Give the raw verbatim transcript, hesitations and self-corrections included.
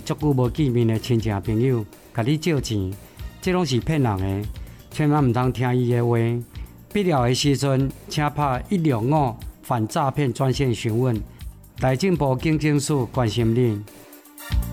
足久无见面的亲戚朋友，甲你借钱，这拢是骗人的，千万唔通听伊的话。必要的时阵，请拍一六五反诈骗专线询问，内政部警政署关心你。